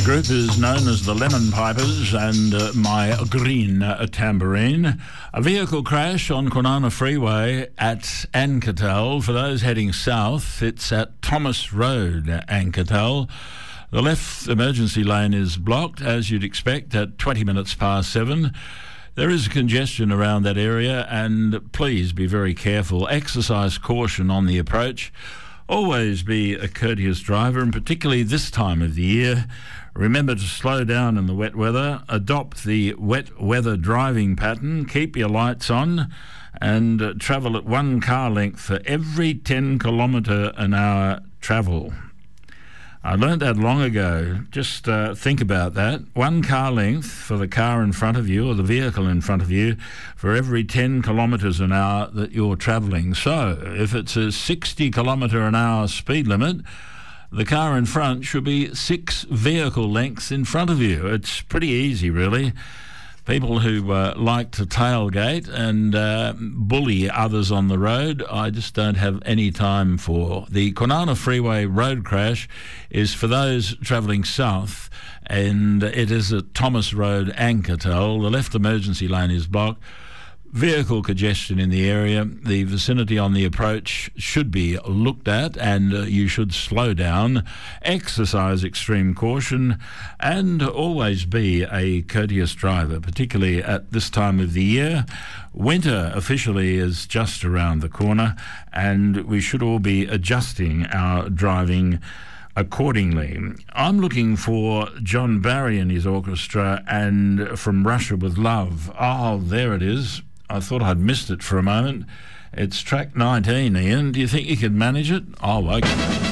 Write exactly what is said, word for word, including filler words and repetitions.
group is known as the Lemon Pipers and uh, My Green uh, Tambourine. A vehicle crash on Kwinana Freeway at Anketel. For those heading south, it's at Thomas Road, Anketel. The left emergency lane is blocked, as you'd expect, at twenty minutes past seven. There is congestion around that area, and please be very careful. Exercise caution on the approach. Always be a courteous driver, and particularly this time of the year. Remember to slow down in the wet weather. Adopt the wet weather driving pattern. Keep your lights on, and uh, travel at one car length for every ten kilometre an hour travel. I learned that long ago. Just uh, think about that. One car length for the car in front of you or the vehicle in front of you for every ten kilometres an hour that you're travelling. So if it's a sixty kilometre an hour speed limit, the car in front should be six vehicle lengths in front of you. It's pretty easy, really. People who uh, like to tailgate and uh, bully others on the road, I just don't have any time for. The Kwinana Freeway road crash is for those travelling south, and it is at Thomas Road, Anketel. The left emergency lane is blocked. Vehicle congestion in the area. The vicinity on the approach should be looked at, and uh, you should slow down, exercise extreme caution, and always be a courteous driver, particularly at this time of the year. Winter officially is just around the corner, and we should all be adjusting our driving accordingly. I'm looking for John Barry and his orchestra, and From Russia with Love. Oh, there it is. I thought I'd missed it for a moment. It's track nineteen, Ian. Do you think you could manage it? Oh, okay.